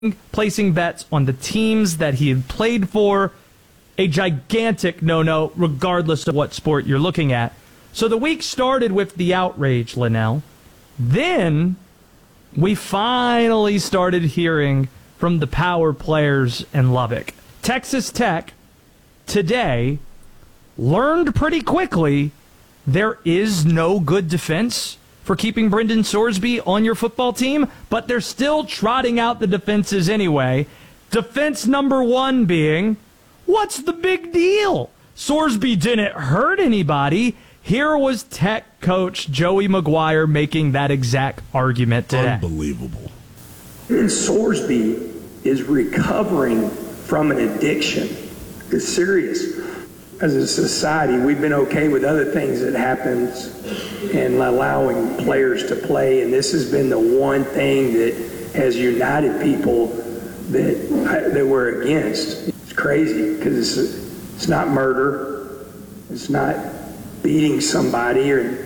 placing bets on the teams that he had played for. A gigantic no-no, regardless of what sport you're looking at. So the week started with the outrage, Linnell. Then we finally started hearing from the power players in Lubbock. Texas Tech today learned pretty quickly there is no good defense for keeping Brendan Sorsby on your football team, but they're still trotting out the defenses anyway. Defense number one being, what's the big deal? Sorsby didn't hurt anybody. Here was Tech coach Joey McGuire making that exact argument today. Unbelievable. Sorsby is recovering from an addiction. It's serious. As a society, we've been okay with other things that happens and allowing players to play, and this has been the one thing that has united people that we're against. It's crazy because it's not murder, it's not beating somebody or.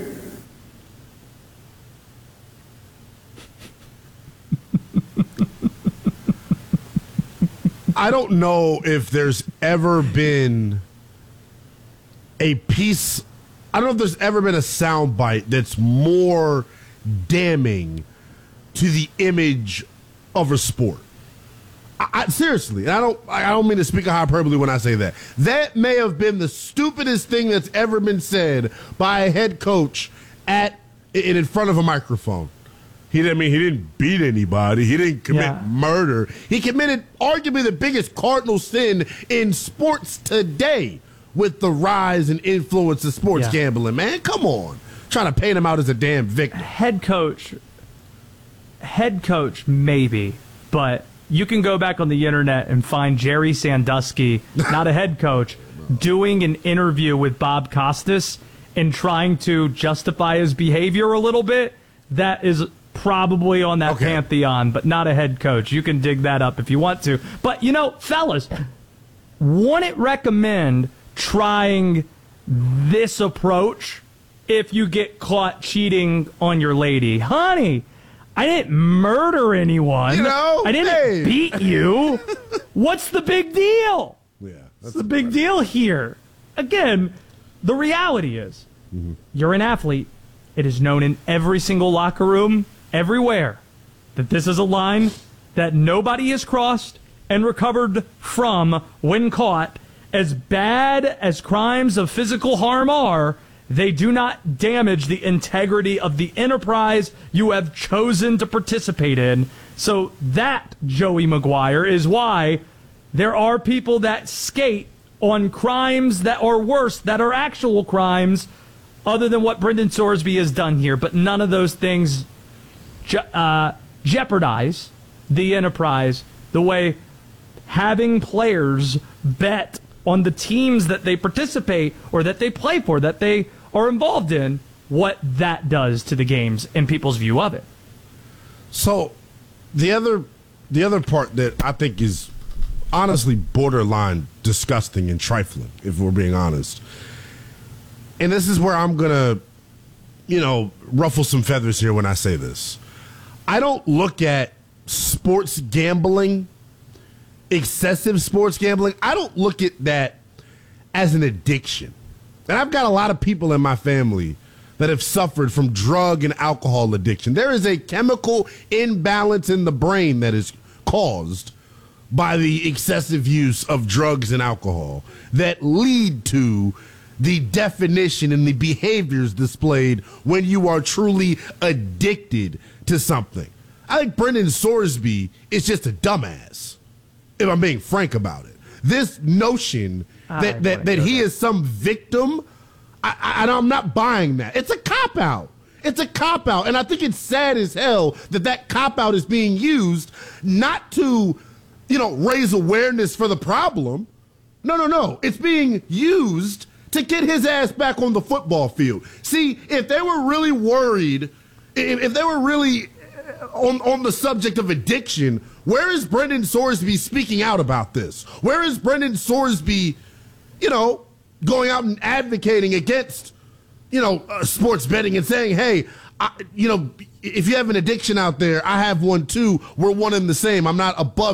I don't know if there's ever been a piece, I don't know if there's ever been a soundbite that's more damning to the image of a sport. Seriously, I don't mean to speak a hyperbole when I say that. That may have been the stupidest thing that's ever been said by a head coach in front of a microphone. He didn't beat anybody. He didn't commit murder. He committed arguably the biggest cardinal sin in sports today with the rise and influence of sports gambling. Man, come on. Trying to paint him out as a damn victim. Head coach, maybe, but you can go back on the internet and find Jerry Sandusky, not a head coach, doing an interview with Bob Costas and trying to justify his behavior a little bit. That is probably on that pantheon, but not a head coach. You can dig that up if you want to. But, fellas, wouldn't recommend trying this approach if you get caught cheating on your lady. Honey, I didn't murder anyone. I didn't beat you. What's the big deal? Yeah, What's the big deal here? Again, the reality is you're an athlete. It is known in every single locker room, everywhere, that this is a line that nobody has crossed and recovered from when caught. As bad as crimes of physical harm are, they do not damage the integrity of the enterprise you have chosen to participate in. So that, Joey McGuire, is why there are people that skate on crimes that are worse, that are actual crimes, other than what Brendan Sorsby has done here. But none of those things jeopardize the enterprise the way having players bet on the teams that they participate or that they play for, that they are involved in, what that does to the games and people's view of it. So the other part that I think is honestly borderline disgusting and trifling, if we're being honest, and this is where I'm going to, ruffle some feathers here when I say this. I don't look at sports gambling, excessive sports gambling, I don't look at that as an addiction. And I've got a lot of people in my family that have suffered from drug and alcohol addiction. There is a chemical imbalance in the brain that is caused by the excessive use of drugs and alcohol that lead to the definition and the behaviors displayed when you are truly addicted to something. I think Brendan Sorsby is just a dumbass, if I'm being frank about it. This notion that he is some victim, I'm not buying that. It's a cop-out. It's a cop-out. And I think it's sad as hell that cop-out is being used not to, raise awareness for the problem. No. It's being used to get his ass back on the football field. See, if they were really worried, if they were really on the subject of addiction, where is Brendan Sorsby speaking out about this? Where is Brendan Sorsby, going out and advocating against, sports betting and saying, hey, if you have an addiction out there, I have one too. We're one and the same. I'm not above